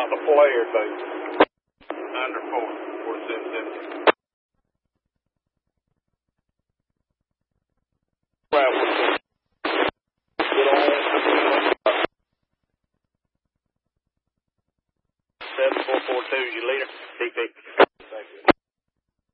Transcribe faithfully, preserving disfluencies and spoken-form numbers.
on the player base. Under four, forty-seven seventy. seven four four two, you leader. D P.